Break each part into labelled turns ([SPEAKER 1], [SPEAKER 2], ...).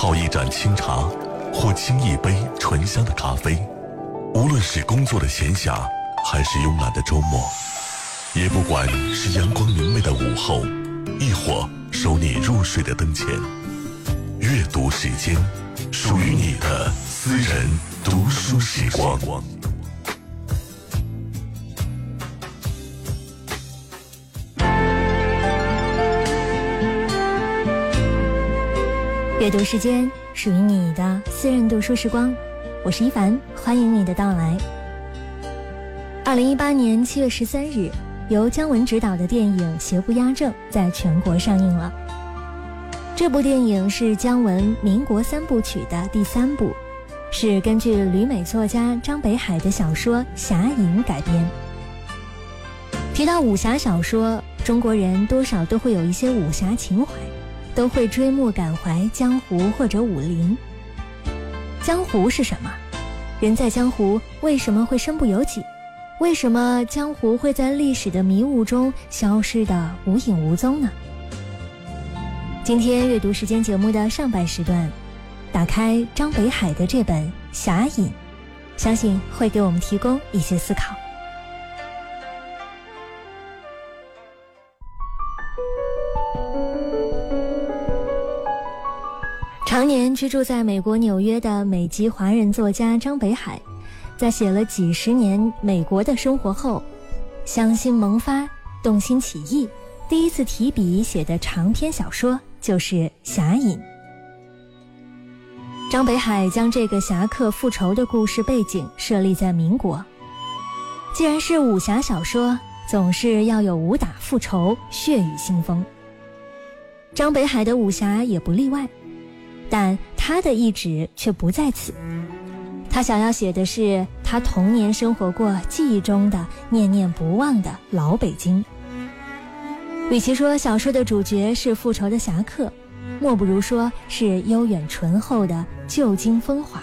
[SPEAKER 1] 泡一盏清茶，或沏一杯醇香的咖啡，无论是工作的闲暇，还是慵懒的周末，也不管是阳光明媚的午后，亦或守你入睡的灯前，阅读时间，属于你的私人读书时光。
[SPEAKER 2] 阅读时间，属于你的私人读书时光。我是一凡，欢迎你的到来。2018年7月13日，由姜文执导的电影《邪不压正》在全国上映了。这部电影是姜文民国3部曲的第3部，是根据旅美作家张北海的小说《侠隐》改编。提到武侠小说，中国人多少都会有一些武侠情怀，都会追慕感怀江湖或者武林。江湖是什么？人在江湖为什么会身不由己？为什么江湖会在历史的迷雾中消失得无影无踪呢？今天阅读时间节目的上半时段，打开张北海的这本《侠隐》，相信会给我们提供一些思考。常年居住在美国纽约的美籍华人作家张北海，在写了几十年美国的生活后，乡心萌发，动心起意，第一次提笔写的长篇小说就是《侠隐》。张北海将这个侠客复仇的故事背景设立在民国。既然是武侠小说，总是要有武打复仇，血雨腥风。张北海的武侠也不例外，但他的意志却不在此。他想要写的是他童年生活过记忆中的念念不忘的老北京。与其说小说的主角是复仇的侠客，莫不如说是悠远醇厚的旧京风华。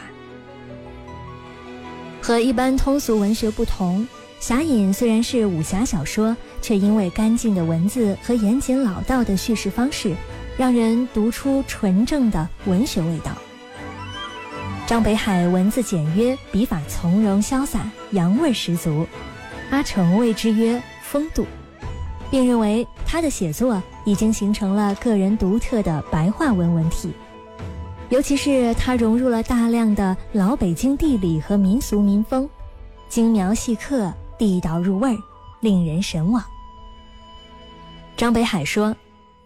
[SPEAKER 2] 和一般通俗文学不同，侠隐虽然是武侠小说，却因为干净的文字和严谨老道的叙事方式，让人读出纯正的文学味道。张北海文字简约，笔法从容潇洒，洋味十足，阿城谓之曰风度，并认为他的写作已经形成了个人独特的白话文文体。尤其是他融入了大量的老北京地理和民俗民风，精描细刻，地道入味，令人神往。张北海说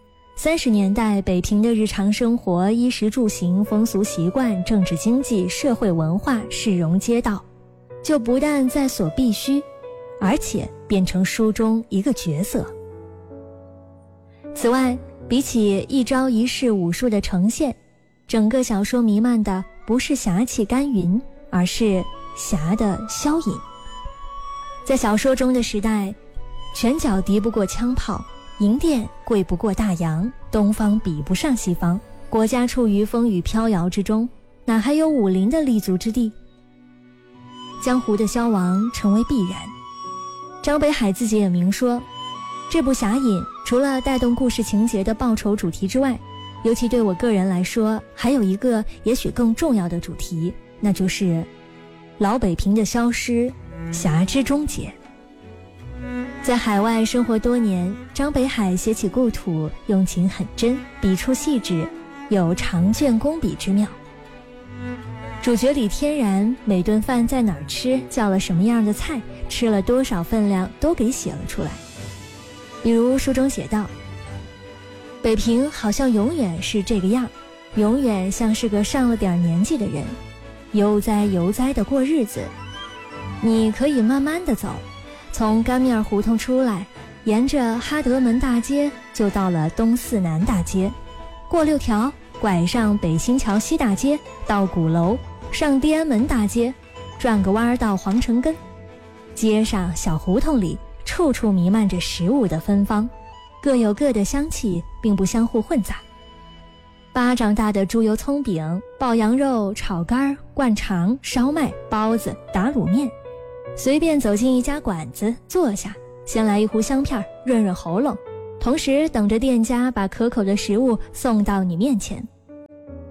[SPEAKER 2] ，30年代北平的日常生活，衣食住行、风俗习惯、政治经济、社会文化、市容街道，就不但在所必须，而且变成书中一个角色。此外，比起一招一式武术的呈现，整个小说弥漫的不是侠气干云，而是侠的萧隐。在小说中的时代，拳脚敌不过枪炮，银锭贵不过大洋，东方比不上西方，国家处于风雨飘摇之中，哪还有武林的立足之地？江湖的消亡成为必然。张北海自己也明说，这部《侠隐》除了带动故事情节的报仇主题之外，尤其对我个人来说，还有一个也许更重要的主题，那就是老北平的消失，侠之终结。在海外生活多年，张北海写起故土，用情很真，笔触细致，有长卷工笔之妙。主角李天然每顿饭在哪儿吃，叫了什么样的菜，吃了多少分量，都给写了出来。比如书中写道，北平好像永远是这个样，永远像是个上了点年纪的人，悠哉悠哉地过日子。你可以慢慢地走，从干面胡同出来，沿着哈德门大街就到了东四南大街，过6条，拐上北新桥西大街，到鼓楼，上地安门大街，转个弯到皇城根。街上小胡同里，处处弥漫着食物的芬芳，各有各的香气，并不相互混杂。巴掌大的猪油葱饼、爆羊肉、炒肝、灌肠、烧麦、包子、打卤面，随便走进一家馆子坐下，先来一壶香片润润喉咙，同时等着店家把可口的食物送到你面前。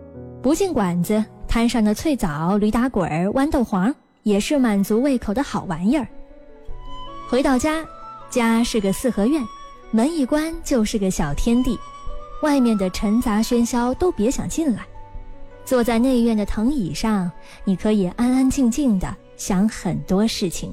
[SPEAKER 2] 不进馆子，摊上的脆枣、驴打滚、豌豆黄也是满足胃口的好玩意儿。回到家，家是个四合院，门一关就是个小天地，外面的尘杂喧嚣都别想进来。坐在内院的藤椅上，你可以安安静静地想很多事情。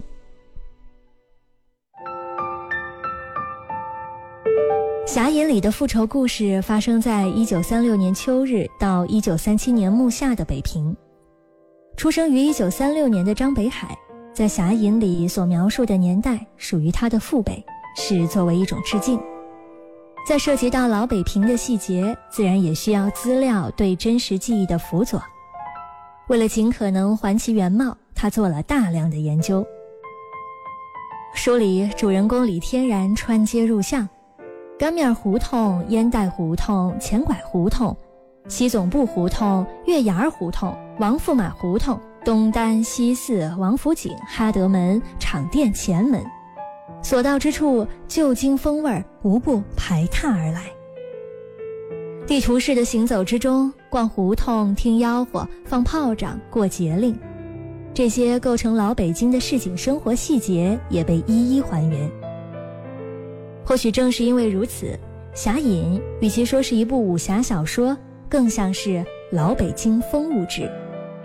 [SPEAKER 2] 侠隐里的复仇故事发生在1936年秋日到1937年暮夏的北平。出生于1936年的张北海，在侠隐里所描述的年代属于他的父辈，是作为一种致敬。在涉及到老北平的细节，自然也需要资料对真实记忆的辅佐。为了尽可能还其原貌，他做了大量的研究。书里主人公李天然穿街入巷，干面胡同、烟袋胡同、钱拐胡同、西总部胡同、月牙胡同、王驸马胡同、东单、西四、王府井、哈德门、厂店前门，所到之处旧京风味无不排踏而来。地图式的行走之中，逛胡同、听吆喝、放炮仗、过节令，这些构成老北京的市井生活细节也被一一还原。或许正是因为如此，侠隐与其说是一部武侠小说，更像是老北京风物志。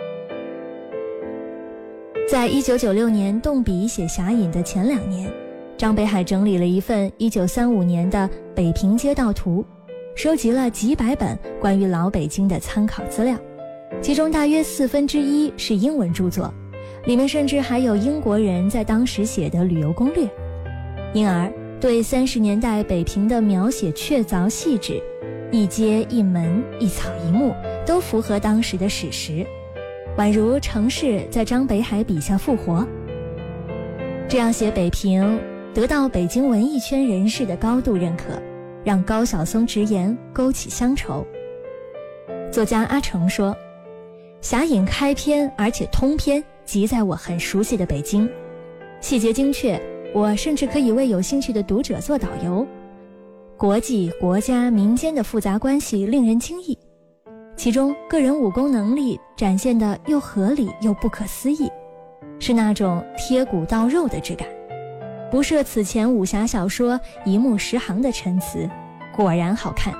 [SPEAKER 2] 在1996年动笔写侠隐的前2年，张北海整理了一份1935年的北平街道图，收集了几百本关于老北京的参考资料，其中大约1/4是英文著作，里面甚至还有英国人在当时写的旅游攻略，因而对30年代北平的描写确凿细致，一街一门一草一木都符合当时的史实，宛如城市在张北海笔下复活。这样写北平，得到北京文艺圈人士的高度认可，让高晓松直言勾起乡愁。作家阿成说，侠隐开篇而且通篇即在我很熟悉的北京，细节精确，我甚至可以为有兴趣的读者做导游。国际、国家、民间的复杂关系令人惊异，其中个人武功能力展现的又合理又不可思议，是那种贴骨到肉的质感，不涉此前武侠小说一目十行的陈词，果然好看。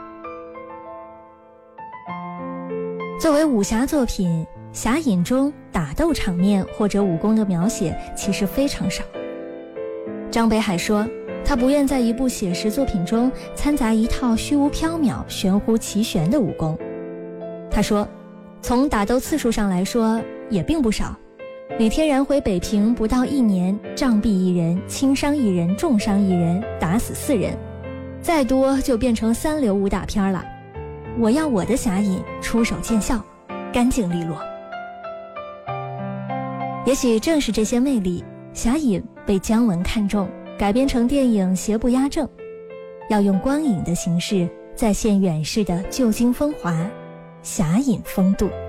[SPEAKER 2] 作为武侠作品，侠隐中打斗场面或者武功的描写其实非常少。张北海说，他不愿在一部写实作品中掺杂一套虚无缥缈、玄乎其玄的武功。他说，从打斗次数上来说也并不少，李天然回北平不到1年，杖毙1人，轻伤1人，重伤1人，打死4人，再多就变成3流武打片了。我要我的侠隐出手见效，干净利落。也许正是这些魅力，侠隐被姜文看中，改编成电影《邪不压正》，要用光影的形式再现远逝的旧京风华，侠隐风度。